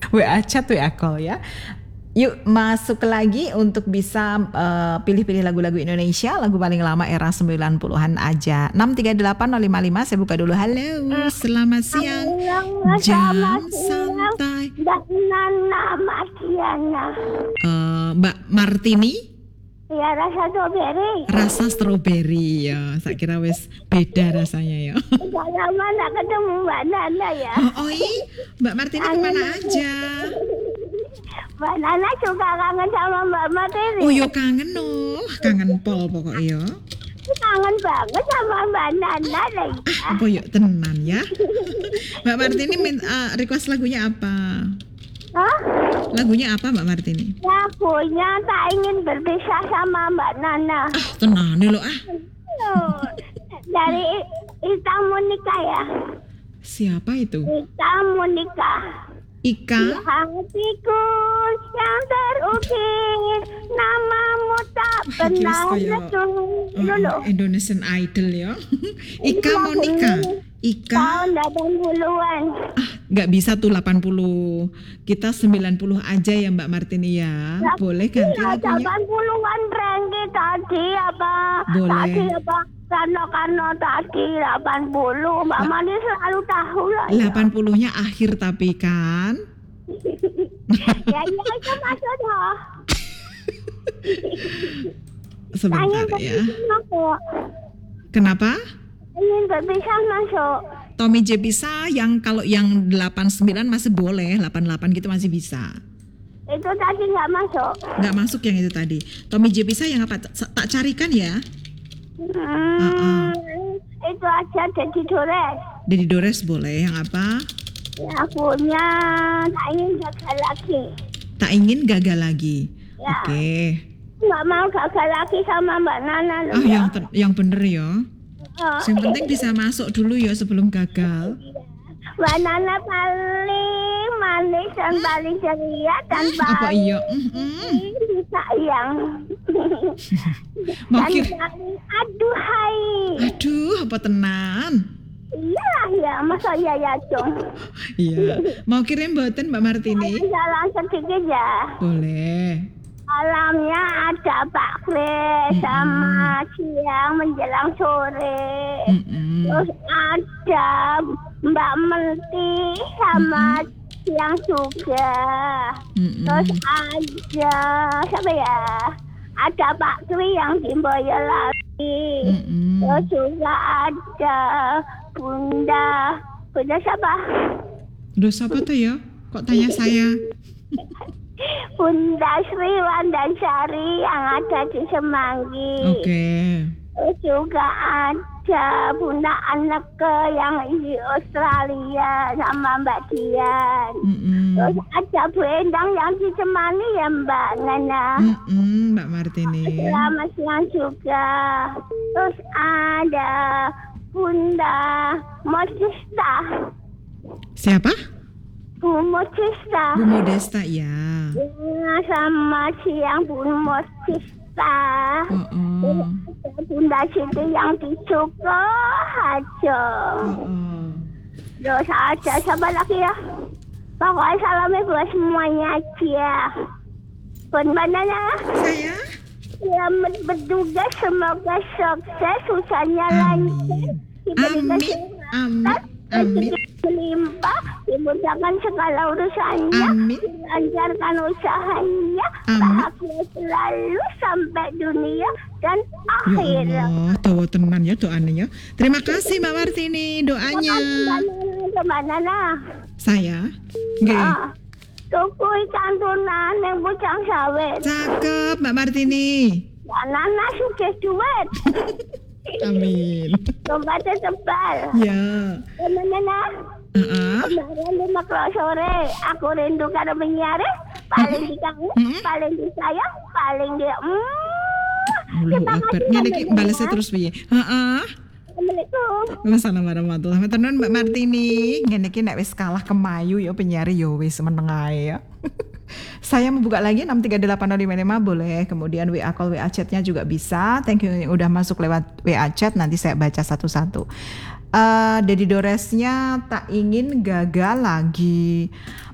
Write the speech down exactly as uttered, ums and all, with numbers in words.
W A chat, W A call ya. Yuk masuk lagi untuk bisa uh, pilih-pilih lagu-lagu Indonesia, lagu paling lama era sembilan puluhan aja. enam tiga delapan nol lima lima, saya buka dulu. Halo, selamat siang. Jam santai. Mbak Nana Martiana. Uh, Mbak Martini? Ya, rasa strawberry. Rasa strawberry ya. Saya kira wes beda rasanya ya. Udah lama gak ketemu Mbak Nana ya. Oh, oi, Mbak Martini kemana aja? Mbak Nana juga kangen sama Mbak Martini. Oh yo kangen noh, kangen pol pokoknya yo. Kangen banget sama Mbak Nana lagi. Ah, apa yuk tenan ya. Mbak Martini min, uh, request lagunya apa? Hah? Lagunya apa Mbak Martini? Lagunya tak ingin berpisah sama Mbak Nana. Ah tenan lo ah. Oh, dari Ita Monika ya. Siapa itu? Ita Monika. Ika. Hatiku yang terukir, namamu tak pernah lenyap. Oh, Indonesian Idol ya. Ika Monika. Ika. Tahun delapan puluhan. Ah, nggak bisa tuh delapan puluh. Kita sembilan puluh aja ya Mbak Martini ya. Boleh ganti ya, lagunya? delapan puluhan Branky tadi apa? Boleh. Tadi apa? Karena-karena tadi delapan puluh, Mbak Mani selalu tahu lah. Ya. delapan puluhnya akhir tapi kan? Ya, ya itu maksudnya. Sebentar ya. Masuk. Kenapa? Ingin berpisah masuk. Tommy J bisa, yang kalau yang delapan puluh sembilan masih boleh, delapan puluh delapan gitu masih bisa. Itu tadi nggak masuk. Nggak masuk yang itu tadi. Tommy J bisa yang apa? Tak carikan ya. Hmm, uh-uh. Itu aja Dedi Dores. Dedi Dores boleh. Yang apa? Ya, punya tak ingin gagal lagi. Tak ingin gagal lagi. Ya. Oke. Okay. Nggak mau gagal lagi sama Mbak Nana loh. Ah, ya. yang ter- yang bener ya. Oh. Yang penting bisa masuk dulu ya sebelum gagal. Mbak Nana paling manis dan paling ceria dan apa paling iya? Mm-hmm. sayang. Mau dan kira- paling aduhai. Aduh, apa tenan? Iya ya, masa iya ya dong. Iya. Mau kirim mboten Mbak Martini? Jalan sedikit ya. Boleh. Malamnya ada Pak Kris Mm-mm. sama siang menjelang sore. Mm-mm. Terus ada Mbak Melti sama Mm-mm. siang juga. Mm-mm. Terus ada siapa ya? Ada Pak Kri yang di Boyolali. Mm-mm. Terus juga ada Bunda. Bunda siapa? Duh, siapa tuh ya? Kok tanya saya? Bunda Sri Wandansari yang ada di Semanggi. Oke. Okay. Terus juga ada Bunda Anneke yang di Australia sama Mbak Dian. Mm-mm. Terus ada Bu Endang yang di Semani ya Mbak Nana. Mm-mm, Mbak Martini. Selamat siang juga. Terus ada Bunda Modesta. Siapa? Bu Modesta. Bu Modesta ya. Ya, sama siang Bu Modesta. Oh-oh. Bunda Siti yang di Joko aja. Oh-oh. Terus ada siapa lagi ya? Pokoknya salamnya buat semuanya aja. Buat Nana. Saya? Selamat bertugas, semoga sukses, usahanya lancar. Amin. Amin. Amin. Melimpah, dimudahkan segala urusannya, Amin. dilancarkan usahanya, Amin. bahagia selalu sampai dunia dan Ya akhirat. Allah, tawa tenan ya doanya ya. Terima kasih Mbak Martini doanya. Kemana nah? Saya? Nggih. Ah, tuku ikan tunan yang bujang sawit. Cakep Mbak Martini. Nana sukses duit. Amin. Dompetnya tebal. Ya. Kemana nah? Heeh. Kemarin lima kilo sore, aku rindu karo penyiar, paling dikangen, Mm-mm. paling disayang, paling dia. Mm, Allahu Akbar. Ngene iki balesnya terus piye? Heeh. Assalamualaikum. Wassalamualaikum warahmatullahi wabarakatuh. Mbak Martini, ngene iki nek wis kalah kemayu ya penyiar ya wis meneng ae ya. Saya membuka lagi enam tiga delapan nol lima lima boleh. Kemudian W A call, W A chatnya juga bisa. Thank you yang udah masuk lewat W A chat, nanti saya baca satu-satu. Uh, Dedi Doresnya tak ingin gagal lagi.